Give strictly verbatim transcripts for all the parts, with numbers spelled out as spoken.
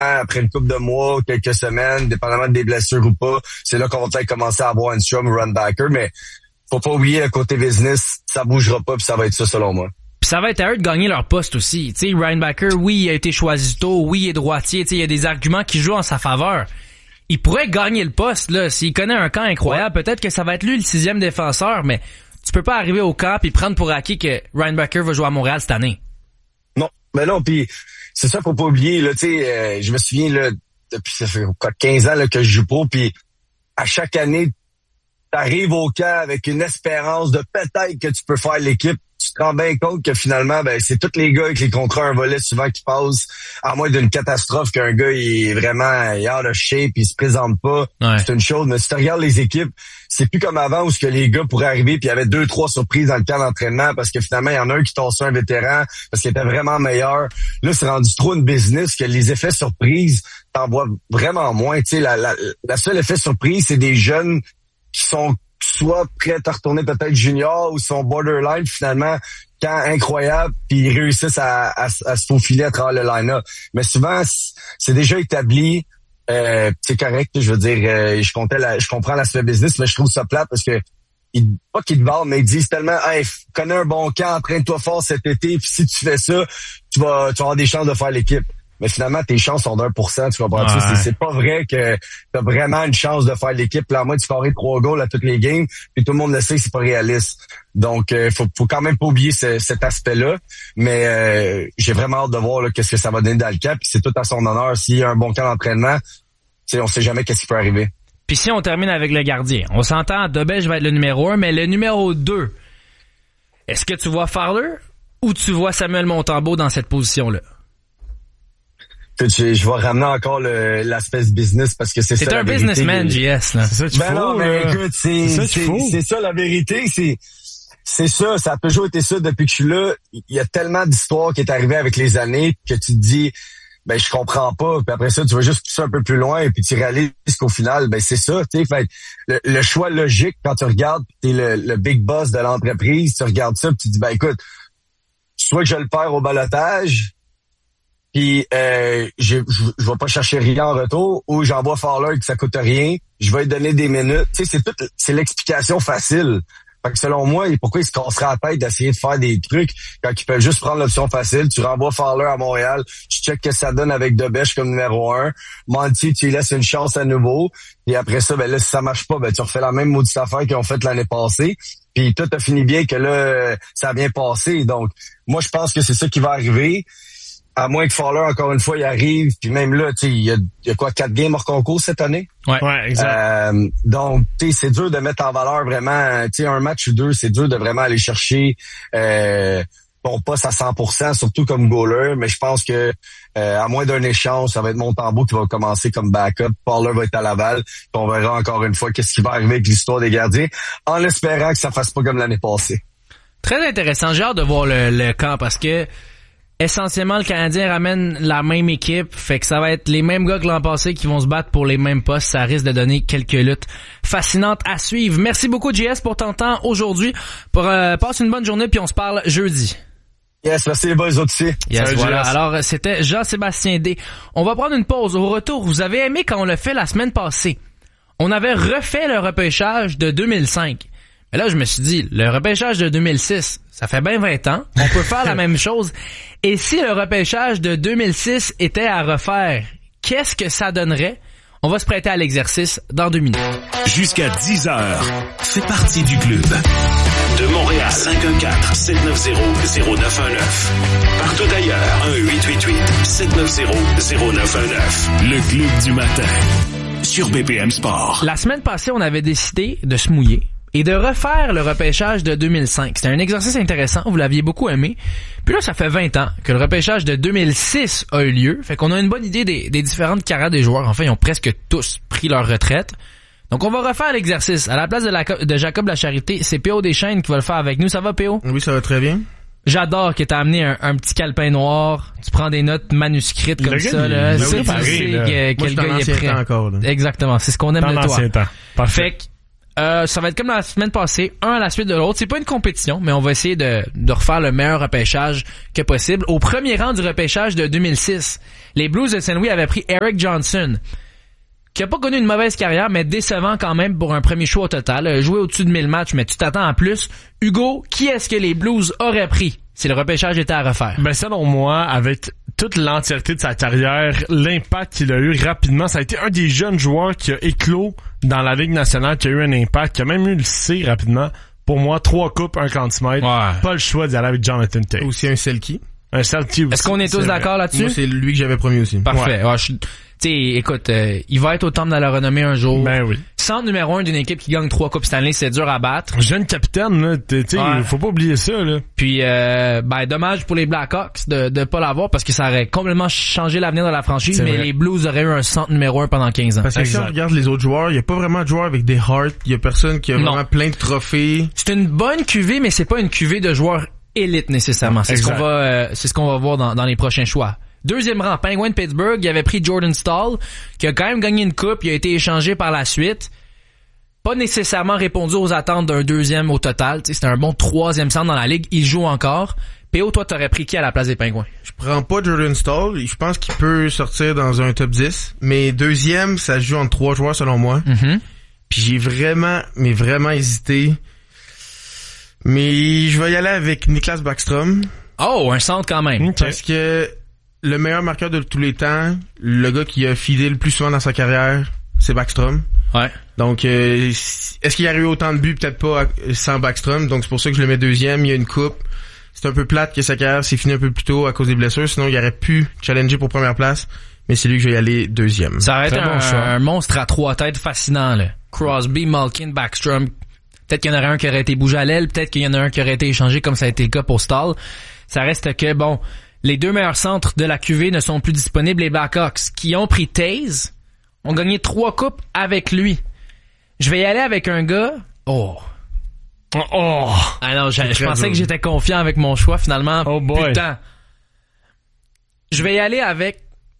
après une couple de mois, quelques semaines, dépendamment des blessures ou pas, c'est là qu'on va peut-être commencer à avoir un strum ou run backer, mais faut pas oublier le côté business, ça bougera pas puis ça va être ça selon moi. Puis ça va être à eux de gagner leur poste aussi. Tu sais, Ryan Backer, oui, il a été choisi tôt, oui, il est droitier, tu sais, il y a des arguments qui jouent en sa faveur. Il pourrait gagner le poste, là, s'il connaît un camp incroyable, ouais. Peut-être que ça va être lui le sixième défenseur, mais tu peux pas arriver au camp et prendre pour acquis que Ryan Backer va jouer à Montréal cette année. Non, mais non, puis c'est ça, faut pas oublier, là, tu sais, euh, je me souviens, là, depuis, ça fait quoi, quinze ans, là, que je joue pro, puis à chaque année, t'arrives au camp avec une espérance de peut-être que tu peux faire l'équipe. Tu te rends bien compte que finalement, ben, c'est tous les gars avec les contrats un volet souvent qui passent, à moins d'une catastrophe qu'un gars, il est vraiment, il est out of shape, il se présente pas. Ouais. C'est une chose, mais si tu regardes les équipes, c'est plus comme avant où ce que les gars pourraient arriver puis il y avait deux, trois surprises dans le camp d'entraînement parce que finalement, il y en a un qui tassait un vétéran parce qu'il était vraiment meilleur. Là, c'est rendu trop une business que les effets surprises, t'en vois vraiment moins. Tu sais, la, la, la seule effet surprise, c'est des jeunes qui sont soit prêts à retourner peut-être junior ou sont borderline finalement quand incroyable puis ils réussissent à, à, à se faufiler à travers le line-up. Mais souvent c'est déjà établi, euh, c'est correct, je veux dire, euh, je comptais la, je comprends l'aspect business, mais je trouve ça plate parce que ils, pas qu'ils te vendent, mais ils disent tellement, hey, connais un bon camp, entraîne-toi fort cet été, puis si tu fais ça, tu vas, tu vas avoir des chances de faire l'équipe. Mais finalement, tes chances sont d'un pour cent, tu comprends? Ouais. C'est, c'est pas vrai que t'as vraiment une chance de faire l'équipe. Là, à moins de scorer trois goals à toutes les games, puis tout le monde le sait que c'est pas réaliste. Donc, euh, faut, faut quand même pas oublier ce, cet aspect-là. Mais euh, j'ai vraiment hâte de voir là, qu'est-ce que ça va donner dans le camp. Puis c'est tout à son honneur. S'il y a un bon camp d'entraînement, tu sais, on sait jamais qu'est-ce qui peut arriver. Puis si on termine avec le gardien, on s'entend, Dobej va être le numéro un, mais le numéro deux, est-ce que tu vois Fowler ou tu vois Samuel Montembeault dans cette position-là? Je, je vais ramener encore le, l'aspect business parce que c'est, c'est ça un businessman, J S, là. C'est ça, tu ben faut, non, mais là. Écoute, c'est, c'est, ça, c'est, c'est ça la vérité, c'est, c'est ça, ça a toujours été ça depuis que je suis là. Il y a tellement d'histoires qui est arrivée avec les années que tu te dis, ben, je comprends pas. Puis après ça, tu vas juste pousser un peu plus loin et puis tu réalises qu'au final, ben, c'est ça, tu sais. Fait le, le choix logique quand tu regardes, t'es le, le big boss de l'entreprise, tu regardes ça puis tu dis, ben, écoute, soit que je le perds au balotage, puis euh, je, je je vais pas chercher rien en retour, ou j'envoie Fowler que ça coûte rien, je vais lui donner des minutes. Tu sais, c'est tout, c'est l'explication facile. Fait que selon moi, pourquoi ils se casseraient la tête d'essayer de faire des trucs quand ils peuvent juste prendre l'option facile? Tu renvoies Fowler à Montréal, tu checkes que ça donne avec Dobej comme numéro un. Monty, tu lui laisses une chance à nouveau. Et après ça, ben là, si ça marche pas, ben tu refais la même maudite affaire qu'ils ont fait l'année passée. Puis tout a fini bien que là, ça a bien passé. Donc, moi, je pense que c'est ça qui va arriver. À moins que Fowler, encore une fois, il arrive, puis même là, tu sais, il y a, il y a quoi, quatre games hors concours cette année? Ouais, ouais, exact. Euh, donc, tu sais, c'est dur de mettre en valeur vraiment, tu sais, un match ou deux, c'est dur de vraiment aller chercher euh, ton poste à cent pour cent, surtout comme goaler, mais je pense que euh, à moins d'un échange, ça va être Montembeault qui va commencer comme backup, Fowler va être à Laval, puis on verra encore une fois qu'est-ce qui va arriver avec l'histoire des gardiens, en espérant que ça fasse pas comme l'année passée. Très intéressant, j'ai hâte de voir le, le camp, parce que essentiellement, le Canadien ramène la même équipe, fait que ça va être les mêmes gars que l'an passé qui vont se battre pour les mêmes postes. Ça risque de donner quelques luttes fascinantes à suivre. Merci beaucoup, J S, pour ton temps aujourd'hui. Pour euh, passe une bonne journée, puis on se parle jeudi. Yes, merci les boys aussi. Yes, Salut, voilà. J S. Alors, c'était Jean-Sébastien D. On va prendre une pause. Au retour, vous avez aimé quand on l'a fait la semaine passée. On avait refait le repêchage de deux mille cinq. Mais là, je me suis dit, le repêchage de deux mille six, ça fait bien vingt ans. On peut faire la même chose. Et si le repêchage de deux mille six était à refaire, qu'est-ce que ça donnerait? On va se prêter à l'exercice dans deux minutes. Jusqu'à dix heures, fais partie du club. De Montréal, cinq un quatre, sept neuf zéro, zéro neuf un neuf. Partout ailleurs, un huit huit huit, sept neuf zéro, zéro neuf un neuf. Le club du matin, sur B P M Sport. La semaine passée, on avait décidé de se mouiller et de refaire le repêchage de deux mille cinq. C'était un exercice intéressant, vous l'aviez beaucoup aimé. Puis là, ça fait vingt ans que le repêchage de deux mille six a eu lieu. Fait qu'on a une bonne idée des, des différentes carrières des joueurs. Enfin, ils ont presque tous pris leur retraite. Donc, on va refaire l'exercice. À la place de, la, de Jacob Lacharité, c'est P O Deschênes qui va le faire avec nous. Ça va, P O? Oui, ça va très bien. J'adore que t'as amené un, un petit calepin noir. Tu prends des notes manuscrites comme le ça. Là. C'est oui, pareil, là. Que, Moi, quel gars il est prêt. Encore, là. Exactement, c'est ce qu'on aime dans de toi. Temps. Parfait. Fait que, Euh, ça va être comme la semaine passée, un à la suite de l'autre. C'est pas une compétition, mais on va essayer de, de refaire le meilleur repêchage que possible. Au premier rang du repêchage de deux mille six, Les Blues de Saint Louis avaient pris Eric Johnson, qui a pas connu une mauvaise carrière, mais décevant quand même pour un premier choix au total. Euh, joué au-dessus de mille matchs, mais tu t'attends à plus. Hugo, qui est-ce que les Blues auraient pris si le repêchage était à refaire? Ben, selon moi, avec toute l'entièreté de sa carrière, l'impact qu'il a eu rapidement, ça a été un des jeunes joueurs qui a éclos dans la Ligue nationale, qui a eu un impact, qui a même eu le C rapidement. Pour moi, trois coupes, un centimètre. Ouais. Pas le choix d'y aller avec Jonathan Toews. Aussi un Selkie. Un Selkie aussi. Est-ce qu'on est tous c'est d'accord vrai. là-dessus? Moi, c'est lui que j'avais promis aussi. Parfait. Ouais. Je, tu sais, écoute, euh, il va être au temple de la renommée un jour. Ben oui. Centre numéro un d'une équipe qui gagne trois coupes Stanley, c'est dur à battre. Jeune capitaine, là, tu sais, Ouais. faut pas oublier ça, là. Puis, euh, ben, dommage pour les Blackhawks de de pas l'avoir parce que ça aurait complètement changé l'avenir de la franchise, C'est mais vrai. les Blues auraient eu un centre numéro un pendant quinze ans. Parce que si Exact. on regarde les autres joueurs, il y a pas vraiment de joueurs avec des hearts. Il y a personne qui a Non. vraiment plein de trophées. C'est une bonne cuvée, mais c'est pas une cuvée de joueurs élite nécessairement. C'est ce Exact. qu'on va, euh, c'est ce qu'on va voir dans, dans les prochains choix. Deuxième rang, Penguin de Pittsburgh, il avait pris Jordan Staal, qui a quand même gagné une coupe, il a été échangé par la suite. Pas nécessairement répondu aux attentes d'un deuxième au total. T'sais, c'était un bon troisième centre dans la ligue. Il joue encore. P O, toi, t'aurais pris qui à la place des Penguins? Je prends pas Jordan Staal. Je pense qu'il peut sortir dans un top dix. Mais deuxième, ça se joue entre trois joueurs selon moi. Mm-hmm. Puis j'ai vraiment, mais vraiment hésité. Mais je vais y aller avec Niklas Backstrom. Oh, un centre quand même. Ok. Parce que le meilleur marqueur de tous les temps, le gars qui a fidé le plus souvent dans sa carrière, c'est Backstrom. Ouais. Donc, euh, est-ce qu'il y aurait eu autant de buts? Peut-être pas sans Backstrom. Donc, c'est pour ça que je le mets deuxième. Il y a une coupe. C'est un peu plate que sa carrière s'est finie un peu plus tôt à cause des blessures. Sinon, il aurait pu challenger pour première place. Mais c'est lui que je vais y aller deuxième. Ça aurait été Très bon un, choix. un monstre à trois têtes fascinant, là. Crosby, Malkin, Backstrom. Peut-être qu'il y en aurait un qui aurait été bougé à l'aile. Peut-être qu'il y en a un qui aurait été échangé comme ça a été le cas pour Staal. Ça reste que, bon, les deux meilleurs centres de la Q V ne sont plus disponibles. Les Blackhawks, qui ont pris Taze, ont gagné trois coupes avec lui. Je vais y aller avec un gars... Oh... Oh, oh. Ah non, je, je très pensais dur. que j'étais confiant avec mon choix, finalement. Oh boy. Putain. Je vais y aller avec...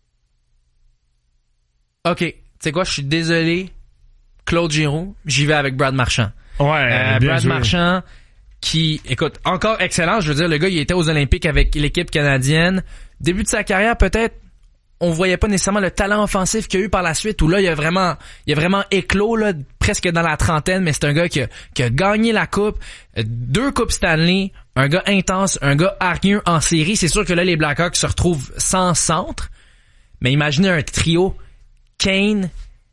OK, tu sais quoi, je suis désolé. Claude Giroux, j'y vais avec Brad Marchand. Ouais, Euh, bien Brad joué. Marchand, qui, écoute, encore excellent. Je veux dire, le gars, il était aux Olympiques avec l'équipe canadienne. Début de sa carrière, peut-être, on voyait pas nécessairement le talent offensif qu'il y a eu par la suite, où là, il a vraiment, il a vraiment éclos, là, presque dans la trentaine, mais c'est un gars qui a, qui a gagné la coupe, euh, deux coupes Stanley, un gars intense, un gars hargneux en série. C'est sûr que là, les Blackhawks se retrouvent sans centre, mais imaginez un trio, Kane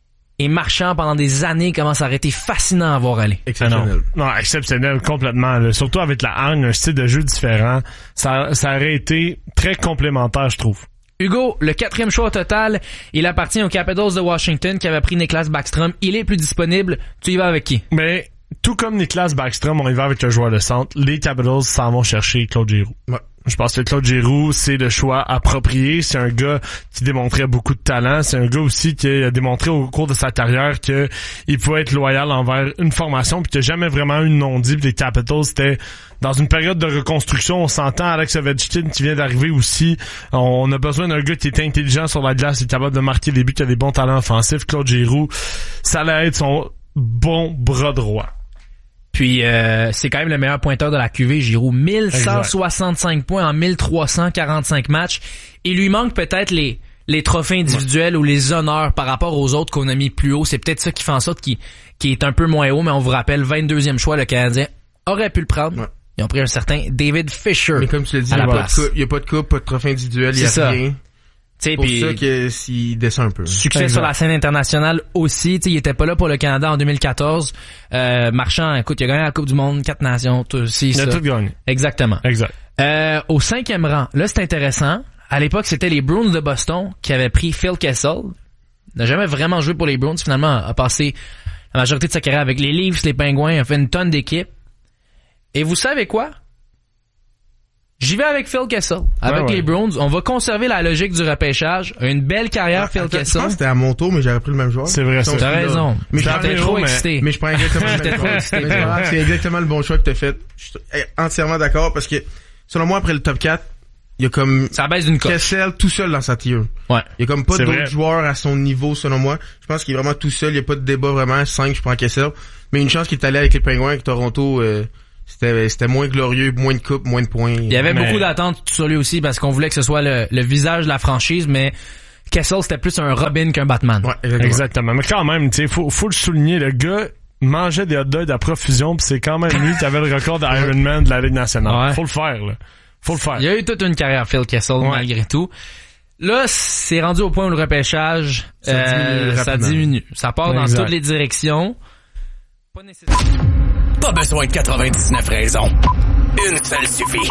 et Marchand pendant des années, comment ça aurait été fascinant à voir aller. Ah non. Exceptionnel. non, exceptionnel complètement. Là. Surtout avec la hargne, un style de jeu différent. Ça, ça aurait été très complémentaire, je trouve. Hugo, le quatrième choix au total, il appartient aux Capitals de Washington qui avait pris Niklas Backstrom. Il est plus disponible. Tu y vas avec qui? Mais tout comme Niklas Backstrom, on y va avec un joueur de centre. Les Capitals s'en vont chercher Claude Giroux. Ouais. Je pense que Claude Giroux, c'est le choix approprié. C'est un gars qui démontrait beaucoup de talent. C'est un gars aussi qui a démontré au cours de sa carrière que il pouvait être loyal envers une formation puis qu'il n'a jamais vraiment eu de non-dit. Les Capitals, c'était dans une période de reconstruction. On s'entend, Alex Ovechkin qui vient d'arriver aussi. On a besoin d'un gars qui est intelligent sur la glace, qui est capable de marquer des buts, qui a des bons talents offensifs. Claude Giroux, ça allait être son bon bras droit. Puis euh, c'est quand même le meilleur pointeur de la Q V, Giroux. mille cent soixante-cinq points en mille trois cent quarante-cinq matchs. Il lui manque peut-être les les trophées individuels ou les honneurs par rapport aux autres qu'on a mis plus haut. C'est peut-être ça qui fait en sorte qu'il, qu'il est un peu moins haut, mais on vous rappelle, vingt-deuxième choix, le Canadien aurait pu le prendre. Ouais. Ils ont pris un certain David Fisher. Mais comme tu l'as dit, à il la n'y a, place. a pas de coupe, pas de trophée individuel, il y a C'est ça. rien. C'est C'est pour ça que s'il descend un peu. Succès Exact. sur la scène internationale aussi. T'sais, il était pas là pour le Canada en deux mille quatorze. Euh, Marchand, écoute, il a gagné la Coupe du Monde, quatre nations, tout aussi. Il a ça. tout gagné. Exactement. Exact. Euh, au cinquième rang, là c'est intéressant. À l'époque, c'était les Bruins de Boston qui avaient pris Phil Kessel. Il n'a jamais vraiment joué pour les Bruins. Finalement, a passé la majorité de sa carrière avec les Leafs, les Penguins, a fait une tonne d'équipes. Et vous savez quoi? J'y vais avec Phil Kessel. Avec Ouais, ouais. les Bruins, on va conserver la logique du repêchage. Une belle carrière, Phil Attends, je Kessel. pense que c'était à mon tour, mais j'aurais pris le même joueur. C'est vrai, ça. Donc, T'as celui-là. raison. Mais je T'as prends- J'étais trop mais- excité. Mais je prends exactement le J'étais même trop choix. excité. Mais c'est vrai, c'est exactement le bon choix que t'as fait. Je suis entièrement d'accord parce que, selon moi, après le top quatre, il y a comme Ça baisse d'une coche. Kessel tout seul dans sa tier. Ouais. Il y a comme pas C'est d'autres vrai. joueurs à son niveau, selon moi. Je pense qu'il est vraiment tout seul. Il y a pas de débat vraiment. cinq, je prends Kessel. Mais une chance qu'il est allé avec les Penguins, avec Toronto, euh, C'était, c'était moins glorieux, moins de coupes, moins de points. Il y avait mais... beaucoup d'attentes sur lui aussi parce qu'on voulait que ce soit le, le visage de la franchise, mais Kessel, c'était plus un Robin qu'un Batman. Ouais, exactement. exactement. Mais quand même, tu sais, faut, faut le souligner, le gars mangeait des hot dogs à profusion, pis c'est quand même lui qui avait le record d'Ironman de la Ligue nationale. Ouais. Faut le faire, là. Faut le faire. Il y a eu toute une carrière Phil Kessel, ouais. malgré tout. Là, c'est rendu au point où le repêchage, ça, euh, diminue, ça diminue. Ça part exact. Dans toutes les directions. Pas nécessairement. Pas besoin de quatre-vingt-dix-neuf raisons. Une seule suffit.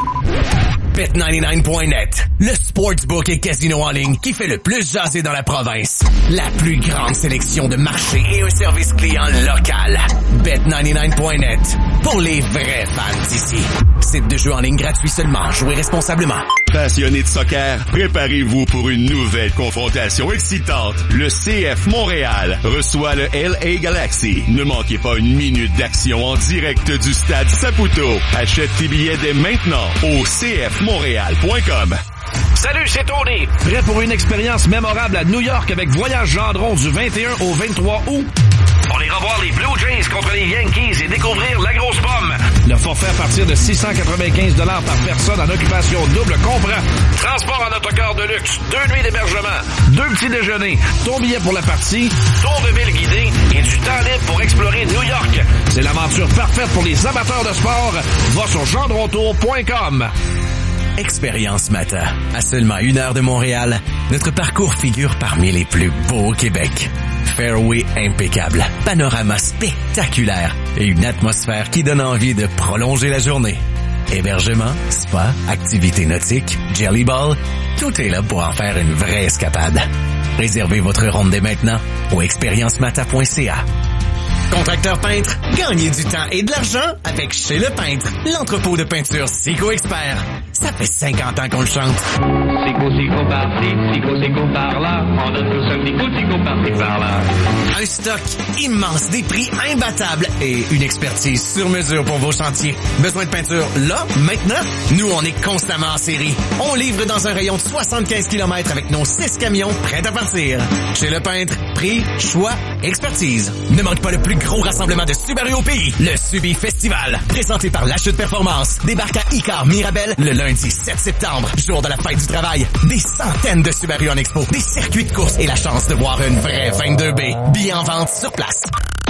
Bet quatre-vingt-dix-neuf point net, le sportsbook et casino en ligne qui fait le plus jaser dans la province. La plus grande sélection de marchés et un service client local. Bet quatre-vingt-dix-neuf point net, pour les vrais fans d'ici. Site de jeu en ligne gratuit seulement. Jouez responsablement. Passionnés de soccer, préparez-vous pour une nouvelle confrontation excitante. Le C F Montréal reçoit le L A Galaxy. Ne manquez pas une minute d'action en direct du stade Saputo. Achète tes billets dès maintenant au c f montréal point com. Salut, c'est Tony. Prêt pour une expérience mémorable à New York avec Voyage Gendron du vingt et un au vingt-trois août? On ira voir les Blue Jays contre les Yankees et découvrir la grosse pomme. Le forfait à partir de six cent quatre-vingt-quinze dollars par personne en occupation double comprend transport en autocar de luxe, deux nuits d'hébergement, deux petits déjeuners, ton billet pour la partie, tour de ville guidé et du temps libre pour explorer New York. C'est l'aventure parfaite pour les amateurs de sport. Va sur gendrontour point com. Expérience Mata. À seulement une heure de Montréal, notre parcours figure parmi les plus beaux au Québec. Fairway impeccable, panorama spectaculaire et une atmosphère qui donne envie de prolonger la journée. Hébergement, spa, activités nautiques, jelly ball, tout est là pour en faire une vraie escapade. Réservez votre ronde dès maintenant au expérience mata point c a. Contracteur peintre, gagnez du temps et de l'argent avec Chez Le Peintre, l'entrepôt de peinture Sico Expert. Ça fait cinquante ans qu'on le chante. Sico, Sico, par-ci, Sico, Sico, par-là. On donne tous un petit coup, Sico, par-ci, par-là. Un stock immense, des prix imbattables et une expertise sur mesure pour vos chantiers. Besoin de peinture là, maintenant? Nous, on est constamment en série. On livre dans un rayon de soixante-quinze kilomètres avec nos six camions prêts à partir. Chez Le Peintre, prix, choix, expertise. Ne manque pas le plus gros rassemblement de Subaru au pays, le Subi Festival, présenté par La Chute Performance. Débarque à Icar Mirabel le lundi sept septembre, jour de la fête du travail. Des centaines de Subaru en expo, des circuits de course et la chance de voir une vraie vingt-deux B. Billets en vente sur place.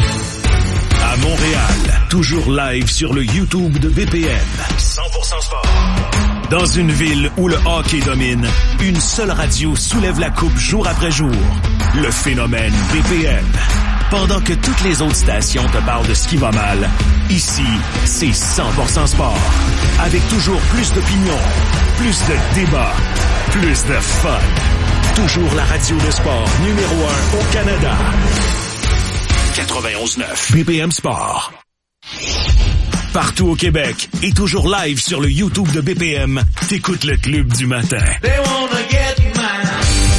À Montréal, toujours live sur le YouTube de B P M. cent pour cent sport. Dans une ville où le hockey domine, une seule radio soulève la coupe jour après jour. Le phénomène B P M. Pendant que toutes les autres stations te parlent de ce qui va mal, ici, c'est cent pour cent sport. Avec toujours plus d'opinions, plus de débats, plus de fun. Toujours la radio de sport numéro un au Canada. quatre-vingt-onze neuf B P M Sport. Partout au Québec et toujours live sur le YouTube de B P M, t'écoutes le Club du matin. They wanna get mine.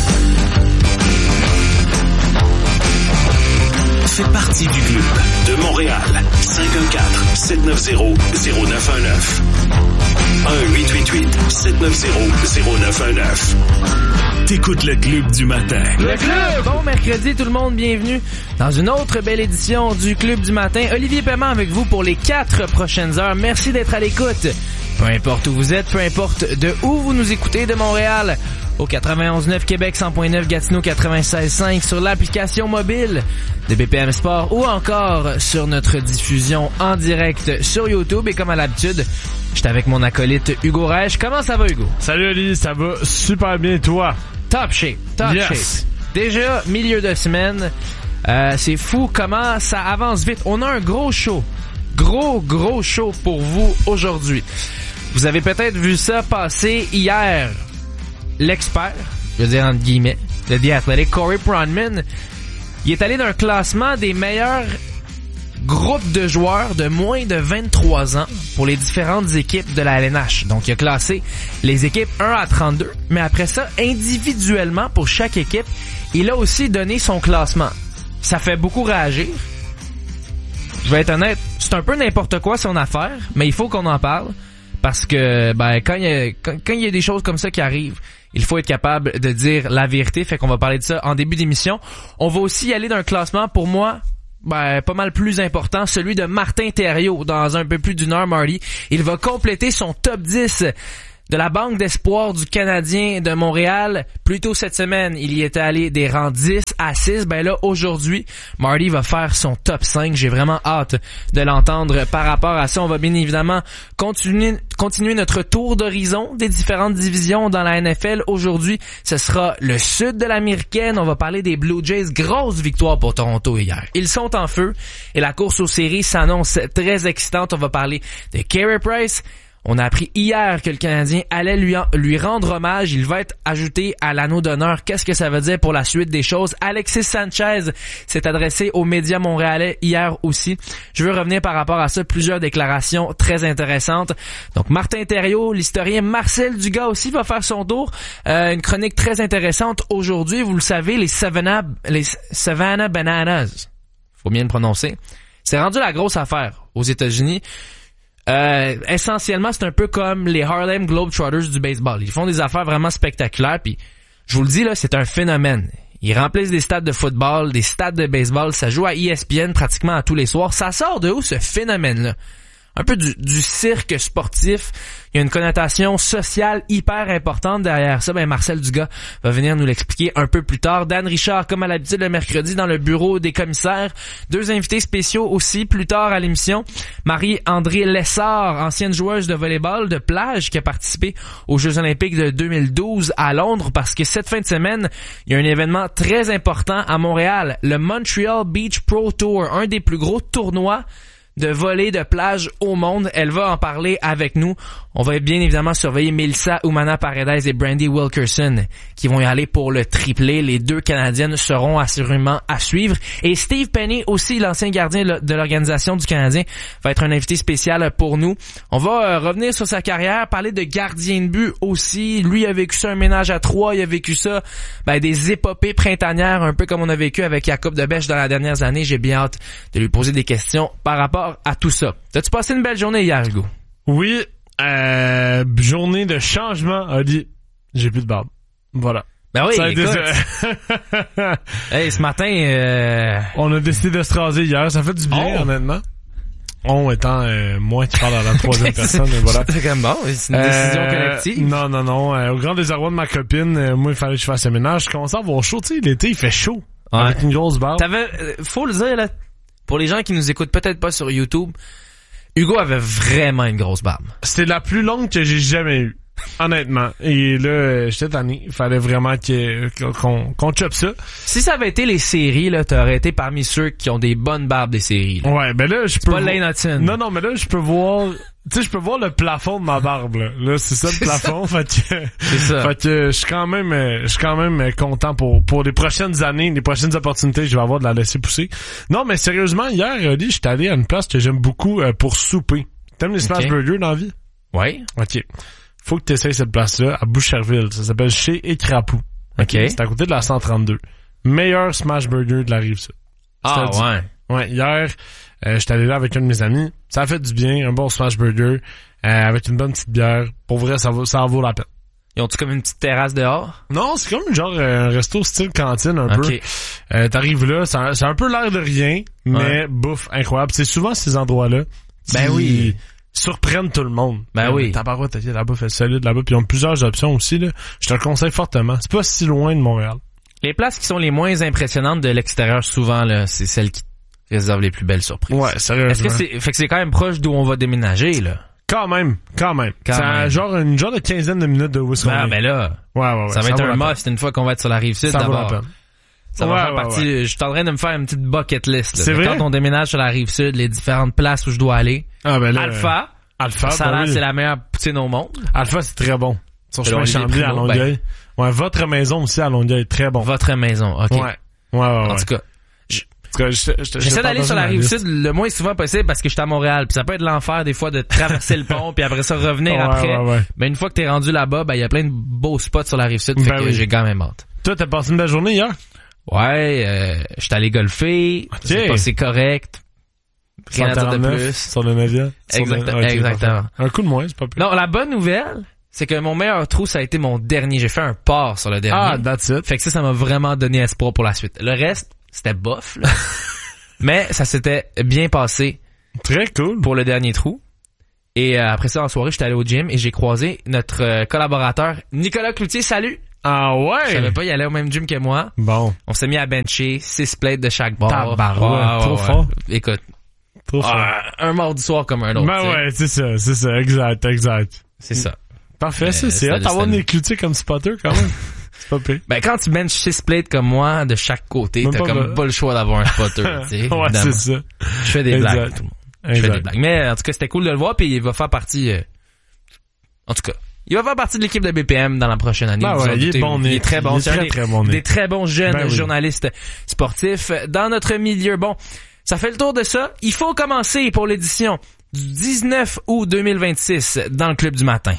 Fait partie du club de Montréal. cinq un quatre, sept neuf zéro, zéro neuf un neuf. un huit huit huit, sept neuf zéro, zéro neuf un neuf. T'écoutes le Club du matin. Le Club! Bon mercredi tout le monde, bienvenue dans une autre belle édition du Club du matin. Olivier Paiement avec vous pour les quatre prochaines heures. Merci d'être à l'écoute. Peu importe où vous êtes, peu importe de où vous nous écoutez de Montréal. Au quatre-vingt-onze neuf Québec, cent point neuf Gatineau, quatre-vingt-seize cinq sur l'application mobile de B P M Sport ou encore sur notre diffusion en direct sur YouTube. Et comme à l'habitude, j'étais avec mon acolyte Hugo Reich. Comment ça va, Hugo? Salut Oli, ça va super bien, toi? Top shape, top yes. shape. Déjà, milieu de semaine, euh, c'est fou comment ça avance vite. On a un gros show, gros, gros show pour vous aujourd'hui. Vous avez peut-être vu ça passer hier. L'expert, je veux dire entre guillemets, de The Athletic, Corey Pronman, il est allé d'un classement des meilleurs groupes de joueurs de moins de vingt-trois ans pour les différentes équipes de la L N H. Donc, il a classé les équipes un à trente-deux, mais après ça, individuellement, pour chaque équipe, il a aussi donné son classement. Ça fait beaucoup réagir. Je vais être honnête, c'est un peu n'importe quoi son affaire, mais il faut qu'on en parle. Parce que ben quand il y a quand, quand il y a des choses comme ça qui arrivent, il faut être capable de dire la vérité. Fait qu'on va parler de ça en début d'émission. On va aussi y aller d'un classement pour moi ben, pas mal plus important, celui de Martin Thériault. Dans un peu plus d'une heure, Marty, il va compléter son top dix de la Banque d'espoir du Canadien de Montréal. Plus tôt cette semaine, il y était allé des rangs dix à six. Ben là, aujourd'hui, Marty va faire son top cinq. J'ai vraiment hâte de l'entendre par rapport à ça. On va bien évidemment continuer, continuer notre tour d'horizon des différentes divisions dans la N F L. Aujourd'hui, ce sera le sud de l'américaine. On va parler des Blue Jays. Grosse victoire pour Toronto hier. Ils sont en feu et la course aux séries s'annonce très excitante. On va parler de Carey Price. On a appris hier que le Canadien allait lui, en, lui rendre hommage. Il va être ajouté à l'anneau d'honneur. Qu'est-ce que ça veut dire pour la suite des choses? Alexis Sanchez s'est adressé aux médias montréalais hier aussi. Je veux revenir par rapport à ça. Plusieurs déclarations très intéressantes. Donc, Martin Thériault, l'historien Marcel Dugas aussi va faire son tour. Euh, une chronique très intéressante aujourd'hui. Vous le savez, les Savannah, les Savannah Bananas, faut bien le prononcer, c'est rendu la grosse affaire aux États-Unis. Euh, essentiellement, c'est un peu comme les Harlem Globetrotters du baseball. Ils font des affaires vraiment spectaculaires, puis je vous le dis, là, c'est un phénomène. Ils remplissent des stades de football, des stades de baseball, ça joue à E S P N pratiquement à tous les soirs. Ça sort de où, ce phénomène-là? Un peu du, du cirque sportif. Il y a une connotation sociale hyper importante derrière ça. Ben, Marcel Dugas va venir nous l'expliquer un peu plus tard. Dan Richard, comme à l'habitude le mercredi, dans le bureau des commissaires. Deux invités spéciaux aussi, plus tard à l'émission. Marie-André Lessard, ancienne joueuse de volleyball de plage qui a participé aux Jeux olympiques de deux mille douze à Londres, parce que cette fin de semaine, il y a un événement très important à Montréal. Le Montreal Beach Pro Tour, un des plus gros tournois de volley de plage au monde. Elle va en parler avec nous. On va bien évidemment surveiller Melissa Umana Paredes et Brandy Wilkerson qui vont y aller pour le triplé. Les deux Canadiennes seront assurément à suivre. Et Steve Penny aussi, l'ancien gardien de l'organisation du Canadien, va être un invité spécial pour nous. On va euh, revenir sur sa carrière, parler de gardien de but aussi. Lui a vécu ça, un ménage à trois. Il a vécu ça, ben, des épopées printanières, un peu comme on a vécu avec Jacob Debesch dans les dernières années. J'ai bien hâte de lui poser des questions par rapport à tout ça. T'as-tu passé une belle journée hier, Hugo? Oui, euh, journée de changement. Ali, j'ai plus de barbe. Voilà. Ben oui, ça a écoute. Des... hey, ce matin... Euh... On a décidé de se raser hier. Ça fait du bien, oh. honnêtement. On étant euh, moi qui parle à la troisième personne. Et voilà. C'est quand même bon. C'est une décision euh, collective. Non, non, non. Euh, au grand désarroi de ma copine, euh, moi, il fallait que je fasse un ménage. Je commençais à avoir chaud. Tu sais, l'été, il fait chaud. Ouais. Avec une grosse barbe. T'avais... Euh, faut le dire, là. Pour les gens qui nous écoutent peut-être pas sur YouTube, Hugo avait vraiment une grosse barbe. C'était la plus longue que j'ai jamais eue. Honnêtement. Et là, j'étais tanné. Il fallait vraiment qu'on qu'on chope ça. Si ça avait été les séries, là, t'aurais été parmi ceux qui ont des bonnes barbes des séries. Là. Ouais, ben là, je peux... pas Lane Hudson. Non, non, mais là, je peux voir... Tu sais, je peux voir le plafond de ma barbe, là. Là, c'est ça, le plafond. Ça. Fait que... C'est ça. Fait que je suis quand même, je suis quand même content pour, pour les prochaines années, les prochaines opportunités, je vais avoir de la laisser pousser. Non, mais sérieusement, hier, Oli, j'étais allé à une place que j'aime beaucoup euh, pour souper. T'aimes les smash okay. burgers dans la vie? Ouais. OK. Faut que tu essayes cette place-là à Boucherville. Ça s'appelle Chez Écrapou. OK. C'est à côté de la cent trente-deux. Meilleur smash burger de la Rive-Sud. Ah ouais. Ouais, hier, euh, j'étais allé là avec un de mes amis. Ça a fait du bien, un bon smash burger, euh, avec une bonne petite bière. Pour vrai, ça vaut, ça en vaut la peine. Ils ont-tu comme une petite terrasse dehors? Non, c'est comme genre euh, un resto style cantine un okay. peu. Euh, t'arrives là, ça, c'est un peu l'air de rien, mais ouais. bouffe incroyable. C'est souvent ces endroits-là qui ben oui. surprennent tout le monde. Ben oui. Ta barouette, la bouffe est solide là-bas. Puis ils ont plusieurs options aussi, là. Je te le conseille fortement. C'est pas si loin de Montréal. Les places qui sont les moins impressionnantes de l'extérieur, souvent, là, c'est celles qui réservent les plus belles surprises. Ouais, sérieusement. Est-ce que c'est, fait que c'est quand même proche d'où on va déménager, là? Quand même, quand même. Quand c'est même. genre une genre de quinzaine de minutes de où est-ce qu'on ah, est. ben là. Ouais, ouais, ouais. Ça va ça être un la must une fois qu'on va être sur la Rive-Sud, ça d'abord. Vaut la peine. Ça va ouais, faire ouais, partie, ouais. je suis en train de me faire une petite bucket list, là. C'est vrai? Quand on déménage sur la Rive-Sud, les différentes places où je dois aller. Ah, ben là. Alpha. Alpha, ça ben oui. c'est la meilleure poutine au monde. Alpha, c'est très bon. Sur chemin Chambly à Primo, Longueuil. Ben. Ouais, votre maison aussi à Longueuil, très bon. Votre maison, ok. Ouais. Ouais, ouais, ouais. En tout cas. Je, je, je, J'essaie d'aller sur la Rive-Sud le moins souvent possible parce que je suis à Montréal. Puis ça peut être l'enfer des fois de traverser le pont puis après ça revenir ouais, après. Ouais, ouais. Mais une fois que t'es rendu là-bas, ben il y a plein de beaux spots sur la Rive-Sud. Fait ben que oui. j'ai quand même hâte. Toi, t'as passé une belle journée hier? Ouais, euh, j'étais allé golfer. Okay. C'est passé correct. Rien à dire de plus. Sur le neuvième? Exact, okay, exactement. Un coup de moins, c'est pas plus. Non, la bonne nouvelle, c'est que mon meilleur trou, ça a été mon dernier. J'ai fait un par sur le dernier. Ah, that's it. Fait que ça, ça m'a vraiment donné espoir pour la suite. Le reste, c'était bof, là. Mais ça s'était bien passé. Très cool. Pour le dernier trou. Et euh, après ça, en soirée, j'étais allé au gym et j'ai croisé notre euh, collaborateur Nicolas Cloutier. Salut! Ah ouais? Je savais pas, il allait au même gym que moi. Bon. On s'est mis à bencher six plates de chaque bord. Tabarouette, ouais, ouais, trop ouais. fort. Écoute. Trop fort. Ah, un mardi soir comme un autre. Ben t'sais. ouais, c'est ça, c'est ça, exact, exact. C'est ça. Parfait, Mais ça, c'est c'était- hâte d'avoir c'était- des cloutiers comme spotter quand même. C'est pas pire. Ben, quand tu benches six plates comme moi, de chaque côté, Même t'as pas comme vrai. pas le choix d'avoir un spotter, tu sais. Ouais, c'est ça. Je fais des Exact. blagues avec tout le monde. Je fais Exact. des blagues. Mais, en tout cas, c'était cool de le voir puis il va faire partie, euh, en tout cas. Il va faire partie de l'équipe de B P M dans la prochaine année. Ben Vous ouais, en il est doutez, bon, il est Nick. très bon. Il est C'est un très, des, très bon, Nick. des très bons jeunes Ben oui. journalistes sportifs dans notre milieu. Bon, ça fait le tour de ça. Il faut commencer pour l'édition du dix-neuf août deux mille vingt-six dans le Club du matin.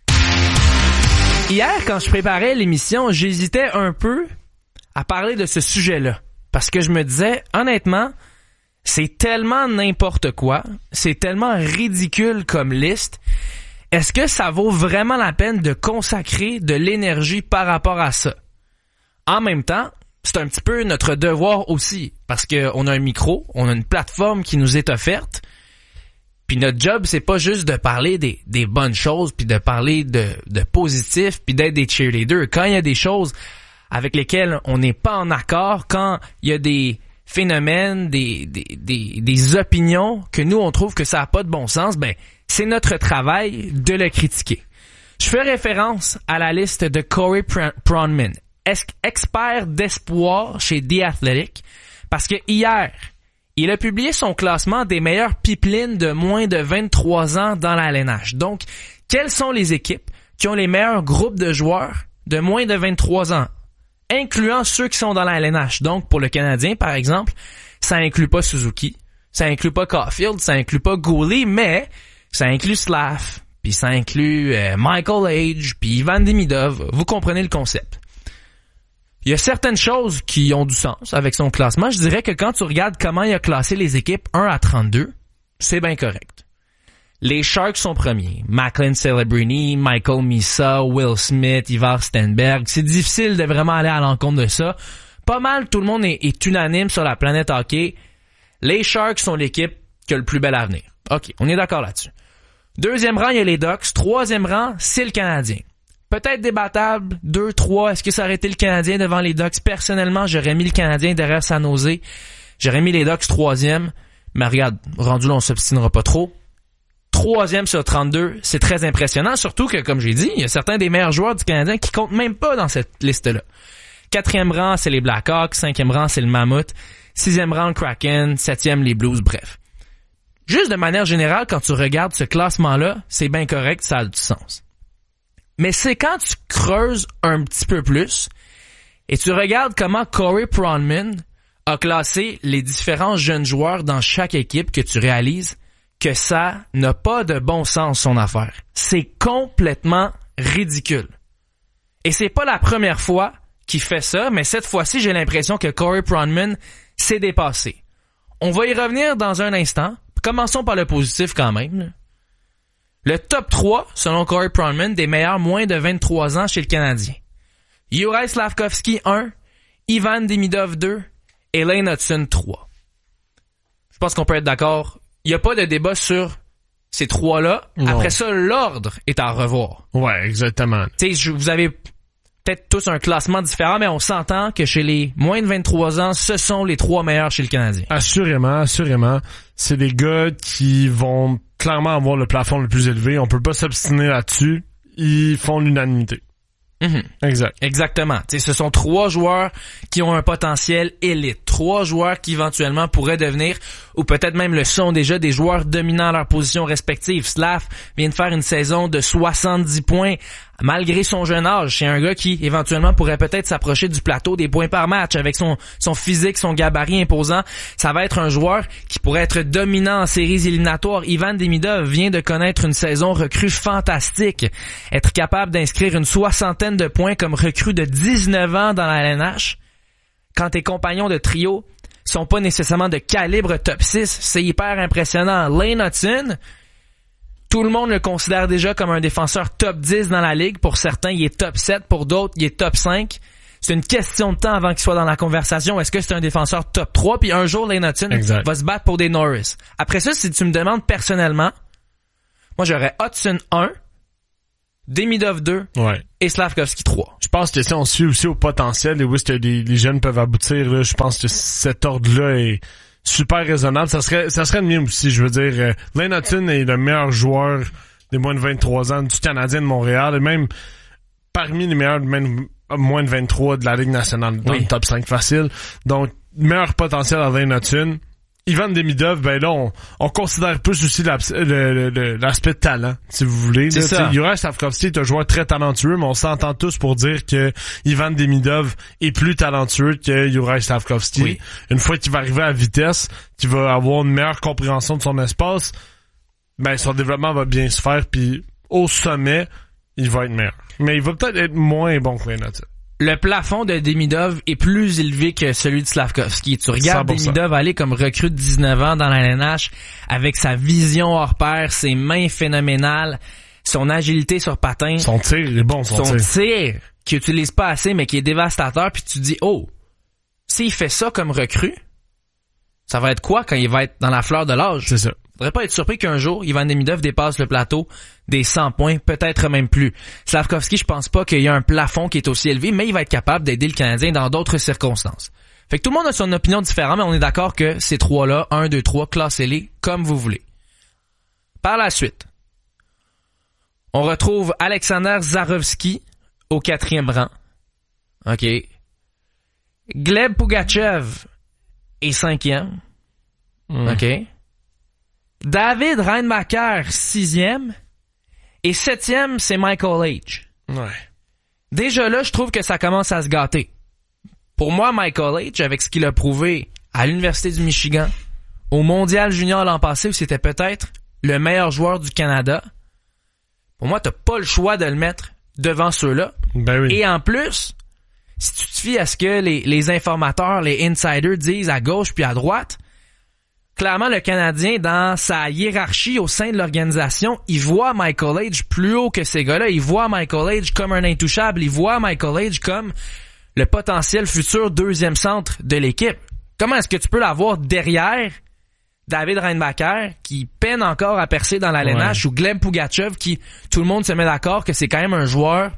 Hier, quand je préparais l'émission, j'hésitais un peu à parler de ce sujet-là. Parce que je me disais, honnêtement, c'est tellement n'importe quoi, c'est tellement ridicule comme liste. Est-ce que ça vaut vraiment la peine de consacrer de l'énergie par rapport à ça? En même temps, c'est un petit peu notre devoir aussi, parce qu'on a un micro, on a une plateforme qui nous est offerte, puis notre job, c'est pas juste de parler des, des bonnes choses, puis de parler de, de positif, puis d'être des cheerleaders. Quand il y a des choses avec lesquelles on n'est pas en accord, quand il y a des phénomènes, des, des, des, des opinions que nous, on trouve que ça n'a pas de bon sens, ben c'est notre travail de le critiquer. Je fais référence à la liste de Corey Pronman, expert d'espoir chez The Athletic, parce que hier, il a publié son classement des meilleurs pipelines de moins de vingt-trois ans dans la L N H. Donc, quelles sont les équipes qui ont les meilleurs groupes de joueurs de moins de vingt-trois ans, incluant ceux qui sont dans la L N H. Donc, pour le Canadien, par exemple, ça inclut pas Suzuki, ça inclut pas Caulfield, ça inclut pas Gooley, mais ça inclut Slav, puis ça inclut euh, Michael Age, puis Ivan Demidov. Vous comprenez le concept. Il y a certaines choses qui ont du sens avec son classement. Je dirais que quand tu regardes comment il a classé les équipes un à trente-deux, c'est bien correct. Les Sharks sont premiers. Macklin Celebrini, Michael Misa, Will Smith, Ivar Stenberg. C'est difficile de vraiment aller à l'encontre de ça. Pas mal, tout le monde est, est unanime sur la planète hockey. Les Sharks sont l'équipe qui a le plus bel avenir. OK, on est d'accord là-dessus. Deuxième rang, il y a les Ducks. Troisième rang, c'est le Canadien. Peut-être débattable. Deux, trois. Est-ce que ça aurait été le Canadien devant les Ducks? Personnellement, j'aurais mis le Canadien derrière San Jose. J'aurais mis les Ducks troisième. Mais regarde, rendu là, on s'obstinera pas trop. Troisième sur trente-deux, c'est très impressionnant. Surtout que, comme j'ai dit, il y a certains des meilleurs joueurs du Canadien qui comptent même pas dans cette liste-là. Quatrième rang, c'est les Blackhawks. Cinquième rang, c'est le Mammoth. Sixième rang, le Kraken. Septième, les Blues. Bref. Juste de manière générale, quand tu regardes ce classement-là, c'est bien correct, ça a du sens. Mais c'est quand tu creuses un petit peu plus et tu regardes comment Corey Pronman a classé les différents jeunes joueurs dans chaque équipe que tu réalises que ça n'a pas de bon sens son affaire. C'est complètement ridicule. Et c'est pas la première fois qu'il fait ça, mais cette fois-ci, j'ai l'impression que Corey Pronman s'est dépassé. On va y revenir dans un instant. Commençons par le positif quand même, là. Le top trois, selon Corey Pronman, des meilleurs moins de vingt-trois ans chez le Canadien. Juraj Slafkovský un, Ivan Demidov deux et Lane Hutson trois. Je pense qu'on peut être d'accord. Il n'y a pas de débat sur ces trois-là. Non. Après ça, l'ordre est à revoir. Ouais, exactement. Tu sais, vous avez peut-être tous un classement différent, mais on s'entend que chez les moins de vingt-trois ans, ce sont les trois meilleurs chez le Canadien. Assurément, assurément. C'est des gars qui vont clairement avoir le plafond le plus élevé. On peut pas s'obstiner là-dessus. Ils font l'unanimité. Mm-hmm. Exact. Exactement. T'sais, ce sont trois joueurs qui ont un potentiel élite. Trois joueurs qui éventuellement pourraient devenir, ou peut-être même le sont déjà, des joueurs dominants à leur position respective. Slav vient de faire une saison de soixante-dix points malgré son jeune âge. C'est un gars qui éventuellement pourrait peut-être s'approcher du plateau des points par match avec son, son physique, son gabarit imposant. Ça va être un joueur qui pourrait être dominant en séries éliminatoires. Ivan Demidov vient de connaître une saison recrue fantastique. Être capable d'inscrire une soixantaine de points comme recrue de dix-neuf ans dans la L N H, quand tes compagnons de trio sont pas nécessairement de calibre top six, c'est hyper impressionnant. Lane Hutson, tout le monde le considère déjà comme un défenseur top dix dans la ligue. Pour certains, il est top sept. Pour d'autres, il est top cinq. C'est une question de temps avant qu'il soit dans la conversation. Est-ce que c'est un défenseur top trois? Puis un jour, Lane Hutson exact. va se battre pour des Norris. Après ça, si tu me demandes personnellement, moi, j'aurais Hudson un, Demidov deux ouais. et Slavkovski trois. Je pense que si on suit aussi au potentiel et où est-ce que les, les jeunes peuvent aboutir, là, je pense que cet ordre-là est super raisonnable. Ça serait ça serait le mien aussi, je veux dire. Euh, Lane Hutson est le meilleur joueur des moins de vingt-trois ans du Canadien de Montréal et même parmi les meilleurs même moins de vingt-trois de la Ligue nationale dans oui. le top cinq facile. Donc, meilleur potentiel à Lane Hutson. Ivan Demidov, ben là, on, on considère plus aussi le, le, le, l'aspect de talent, si vous voulez. C'est ça. Juraj Slavkovski est un joueur très talentueux, mais on s'entend tous pour dire que Ivan Demidov est plus talentueux que Juraj Slavkovski. Oui. Une fois qu'il va arriver à vitesse, qu'il va avoir une meilleure compréhension de son espace, ben son développement va bien se faire, puis au sommet, il va être meilleur. Mais il va peut-être être moins bon que Lane Hutson. Le plafond de Demidov est plus élevé que celui de Slavkovski. Tu regardes cent pour cent. Demidov aller comme recrue de dix-neuf ans dans la N H avec sa vision hors pair, ses mains phénoménales, son agilité sur patin. Son tir est bon, son, son tir. Son tir, qu'il utilise pas assez, mais qui est dévastateur, puis tu dis, oh, s'il fait ça comme recrue, ça va être quoi quand il va être dans la fleur de l'âge? C'est ça. Faudrait pas être surpris qu'un jour, Ivan Demidov dépasse le plateau des cent points, peut-être même plus. Slavkovski, je pense pas qu'il y a un plafond qui est aussi élevé, mais il va être capable d'aider le Canadien dans d'autres circonstances. Fait que tout le monde a son opinion différente, mais on est d'accord que ces trois-là, un, deux, trois, classez-les comme vous voulez. Par la suite, on retrouve Alexander Zarovski au quatrième rang. OK. Gleb Pugachev est cinquième. Mm. OK. David Reinbacher, sixième. Et septième, c'est Michael H. Ouais. Déjà là, je trouve que ça commence à se gâter. Pour moi, Michael H, avec ce qu'il a prouvé à l'Université du Michigan, au Mondial Junior l'an passé, où c'était peut-être le meilleur joueur du Canada, pour moi, t'as pas le choix de le mettre devant ceux-là. Ben oui. Et en plus, si tu te fies à ce que les, les informateurs, les insiders disent à gauche puis à droite, clairement, le Canadien, dans sa hiérarchie au sein de l'organisation, il voit Michael H plus haut que ces gars-là. Il voit Michael H comme un intouchable. Il voit Michael H comme le potentiel futur deuxième centre de l'équipe. Comment est-ce que tu peux l'avoir derrière David Reinbacher, qui peine encore à percer dans la L N H, ouais. ou Gleb Pugachev, qui, tout le monde se met d'accord que c'est quand même un joueur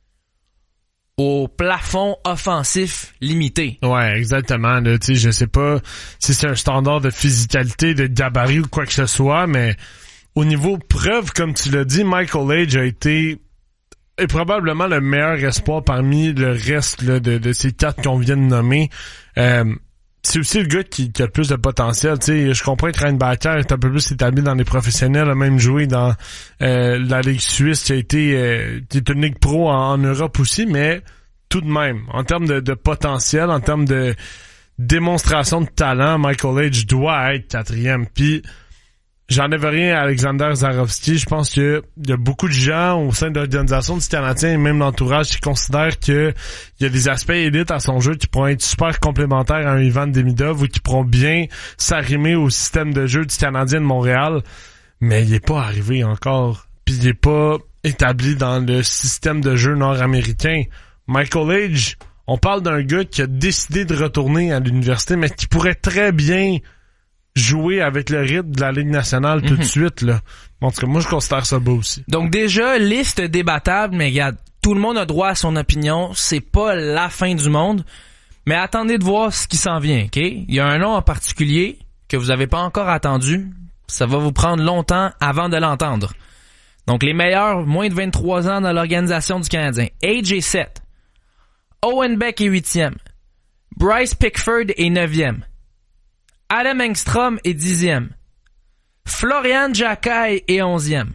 au plafond offensif limité. Ouais, exactement. Là, tu sais, je sais pas si c'est un standard de physicalité, de gabarit ou quoi que ce soit, mais au niveau preuve, comme tu l'as dit, Michael H a été est probablement le meilleur espoir parmi le reste là, de, de ces quatre qu'on vient de nommer. Euh, c'est aussi le gars qui, qui a le plus de potentiel. Tu sais, je comprends que Reinbacher est un peu plus établi dans les professionnels, a même joué dans euh, la Ligue suisse, qui a été euh, qui est une Ligue pro en, en Europe aussi, mais tout de même, en termes de, de potentiel, en termes de démonstration de talent, Michael H doit être quatrième. Puis j'enlève rien à Alexander Zarovski. Je pense que il y a beaucoup de gens au sein de l'organisation du Canadien et même l'entourage qui considèrent que il y a des aspects élites à son jeu qui pourront être super complémentaires à un Ivan Demidov ou qui pourront bien s'arrimer au système de jeu du Canadien de Montréal. Mais il est pas arrivé encore. Puis il est pas établi dans le système de jeu nord-américain. Michael H, on parle d'un gars qui a décidé de retourner à l'université, mais qui pourrait très bien jouer avec le rythme de la Ligue nationale tout mm-hmm. de suite, là. En tout cas, moi, je considère ça beau aussi. Donc, déjà, liste débattable, mais regarde, tout le monde a droit à son opinion. C'est pas la fin du monde. Mais attendez de voir ce qui s'en vient, OK? Il y a un nom en particulier que vous avez pas encore attendu. Ça va vous prendre longtemps avant de l'entendre. Donc, les meilleurs, moins de vingt-trois ans dans l'organisation du Canadien. A J sept. Owen Beck est huitième. Bryce Pickford est neuvième. Adam Engstrom est dixième. Florian Jacquet est onzième.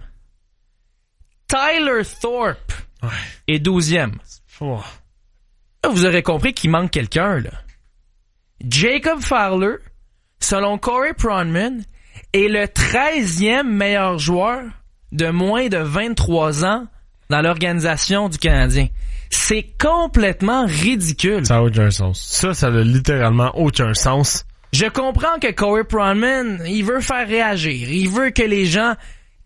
Tyler Thorpe ouais. est douzième. Oh. Là, vous aurez compris qu'il manque quelqu'un, là. Jacob Fowler, selon Corey Pronman, est le treizième meilleur joueur de moins de vingt-trois ans dans l'organisation du Canadien. C'est complètement ridicule. Ça n'a aucun sens. Ça, ça n'a littéralement aucun sens. Je comprends que Corey Pronman, il veut faire réagir. Il veut que les gens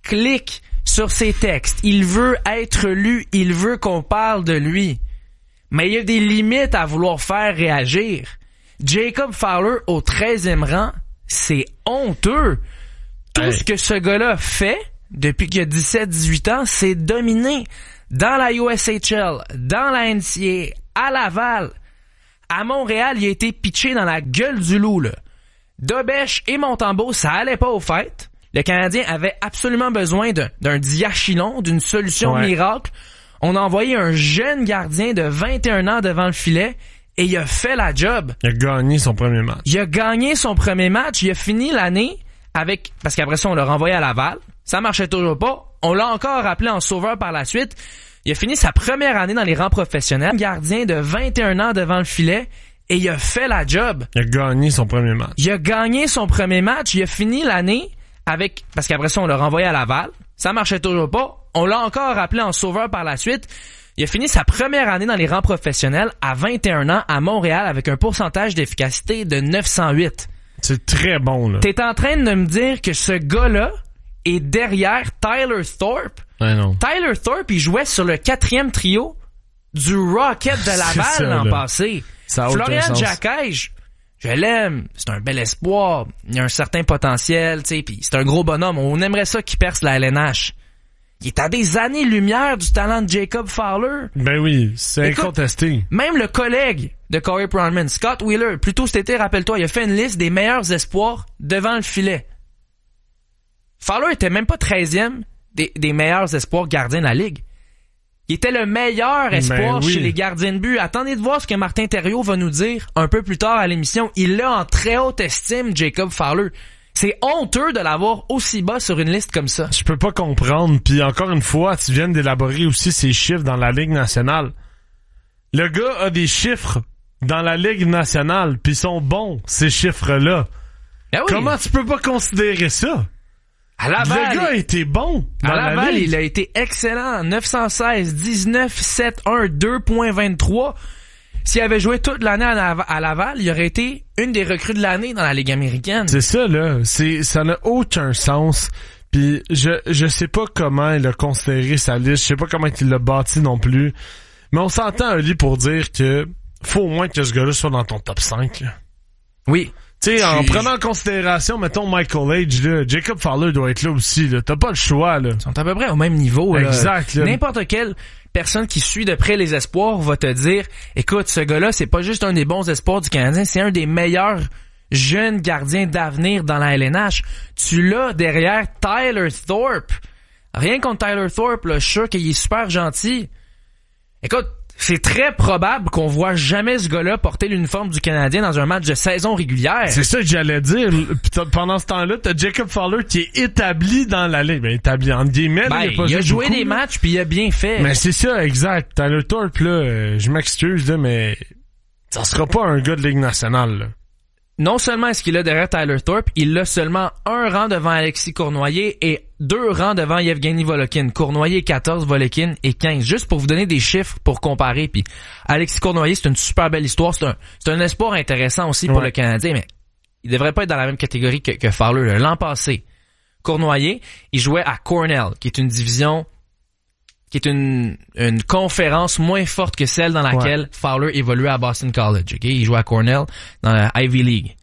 cliquent sur ses textes. Il veut être lu. Il veut qu'on parle de lui. Mais il y a des limites à vouloir faire réagir. Jacob Fowler au treizième rang, c'est honteux. Tout hey. ce que ce gars-là fait depuis qu'il a dix-sept dix-huit ans, c'est dominer dans la U S H L, dans la N C A A, à Laval. À Montréal, il a été pitché dans la gueule du loup, là. Dobèche et Montembeault, ça allait pas aux fêtes. Le Canadien avait absolument besoin d'un, d'un diachylon, d'une solution ouais. miracle. On a envoyé un jeune gardien de vingt et un ans devant le filet et il a fait la job. Il a gagné son premier match. Il a gagné son premier match. Il a fini l'année avec... Parce qu'après ça, on l'a renvoyé à Laval. Ça marchait toujours pas. On l'a encore appelé en sauveur par la suite. Il a fini sa première année dans les rangs professionnels. Gardien de vingt et un ans devant le filet. Et il a fait la job. Il a gagné son premier match. Il a gagné son premier match. Il a fini l'année avec... Parce qu'après ça, on l'a renvoyé à Laval. Ça marchait toujours pas. On l'a encore appelé en sauveur par la suite. Il a fini sa première année dans les rangs professionnels à vingt et un ans à Montréal avec un pourcentage d'efficacité de neuf cent huit. C'est très bon, là. T'es en train de me dire que ce gars-là est derrière Tyler Thorpe? Ouais, non. Tyler Thorpe, il jouait sur le quatrième trio du Rocket de Laval l'an passé. Ça a Florian Jacquet, je, je l'aime. C'est un bel espoir. Il a un certain potentiel, tu sais, puis c'est un gros bonhomme. On aimerait ça qu'il perce la L N H. Il est à des années-lumière du talent de Jacob Fowler. Ben oui, c'est Écoute, incontesté. Même le collègue de Corey Pronman, Scott Wheeler, plus tôt cet été, rappelle-toi, il a fait une liste des meilleurs espoirs devant le filet. Fowler était même pas treizième des, des meilleurs espoirs gardiens de la Ligue. Il était le meilleur espoir ben oui. chez les gardiens de but. Attendez de voir ce que Martin Thériault va nous dire un peu plus tard à l'émission. Il l'a en très haute estime, Jacob Fowler. C'est honteux de l'avoir aussi bas sur une liste comme ça. Je peux pas comprendre. Puis encore une fois, tu viens d'élaborer aussi ces chiffres dans la Ligue nationale. Le gars a des chiffres dans la Ligue nationale, puis ils sont bons, ces chiffres-là. Ben oui. Comment tu peux pas considérer ça? À Laval, le gars a été bon. À Laval, il a été excellent. neuf cent seize, dix-neuf, sept, un, deux virgule vingt-trois. S'il avait joué toute l'année à Laval, il aurait été une des recrues de l'année dans la Ligue américaine. C'est ça, là. C'est, ça n'a aucun sens. Puis je, je sais pas comment il a considéré sa liste. Je sais pas comment il l'a bâti non plus. Mais on s'entend, Ali, pour dire que faut au moins que ce gars-là soit dans ton top cinq, là. Oui. Tu sais, en prenant en considération, mettons, Michael Age, là, Jacob Fowler doit être là aussi, là. T'as pas le choix, là. Ils sont à peu près au même niveau, là. Exact, là. N'importe quelle personne qui suit de près les espoirs va te dire, écoute, ce gars-là, c'est pas juste un des bons espoirs du Canadien, c'est un des meilleurs jeunes gardiens d'avenir dans la L N H. Tu l'as derrière Tyler Thorpe. Rien contre Tyler Thorpe, là. Je suis sûr qu'il est super gentil. Écoute, c'est très probable qu'on voit jamais ce gars-là porter l'uniforme du Canadien dans un match de saison régulière. C'est ça que j'allais dire. Pendant ce temps-là, t'as Jacob Fowler qui est établi dans la Ligue. Ben, établi en guillemets, ben, il a, pas il a joué beaucoup, des là. matchs puis il a bien fait. Mais c'est ça, exact. Tyler Thorpe, là, euh, je m'excuse, là, mais ça sera pas un gars de Ligue nationale, là. Non seulement est-ce qu'il a derrière Tyler Thorpe, il a seulement un rang devant Alexis Cournoyer et deux rangs devant Yevgeny Volokin. Cournoyer quatorze, Volokin et quinze. Juste pour vous donner des chiffres pour comparer. Puis Alexis Cournoyer, c'est une super belle histoire. C'est un, c'est un espoir intéressant aussi pour ouais. le Canadien, mais il devrait pas être dans la même catégorie que, que Fowler. Là. L'an passé, Cournoyer, il jouait à Cornell, qui est une division, qui est une, une conférence moins forte que celle dans laquelle ouais. Fowler évoluait à Boston College. Okay? Il jouait à Cornell dans la Ivy League.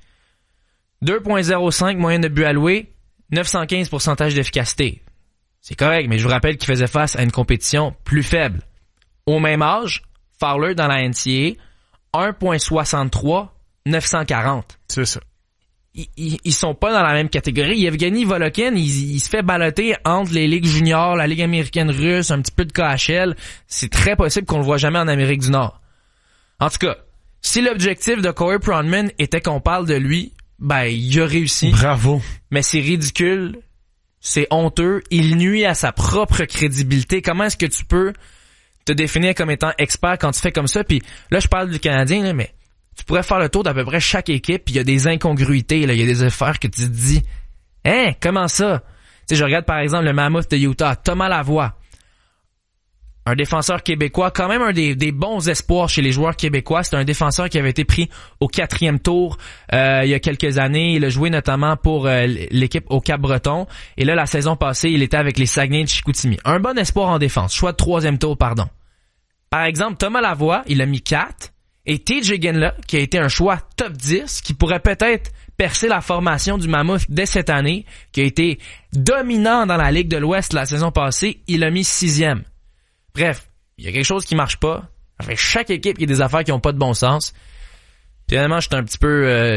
deux virgule zéro cinq moyenne de but alloué, neuf cent quinze pourcentage d'efficacité. C'est correct, mais je vous rappelle qu'il faisait face à une compétition plus faible. Au même âge, Fowler dans la N C A A, un virgule soixante-trois, neuf cent quarante. C'est ça. Ils, ils, ils sont pas dans la même catégorie. Yevgeny Volokin, il, il se fait balloter entre les ligues juniors, la Ligue américaine russe, un petit peu de K H L. C'est très possible qu'on le voit jamais en Amérique du Nord. En tout cas, si l'objectif de Corey Pronman était qu'on parle de lui, ben, il a réussi. Bravo. Mais c'est ridicule. C'est honteux. Il nuit à sa propre crédibilité. Comment est-ce que tu peux te définir comme étant expert quand tu fais comme ça? Puis là, je parle du Canadien, là, mais tu pourrais faire le tour d'à peu près chaque équipe, puis il y a des incongruités, là, il y a des affaires que tu te dis, hein, comment ça? Tu sais, je regarde par exemple le Mammoth de Utah, Thomas Lavoie, un défenseur québécois, quand même un des, des bons espoirs chez les joueurs québécois. C'est un défenseur qui avait été pris au quatrième tour euh, il y a quelques années. Il a joué notamment pour euh, l'équipe au Cap-Breton. Et là, la saison passée, il était avec les Saguenay de Chicoutimi. Un bon espoir en défense, choix de troisième tour, pardon. Par exemple, Thomas Lavoie, il a mis quatre. Et T J Ginla, qui a été un choix top dix, qui pourrait peut-être percer la formation du Mammoth dès cette année, qui a été dominant dans la Ligue de l'Ouest la saison passée, il a mis sixième. Bref, il y a quelque chose qui marche pas. Avec chaque équipe, il y a des affaires qui ont pas de bon sens. Puis finalement, j'étais un petit peu... Euh,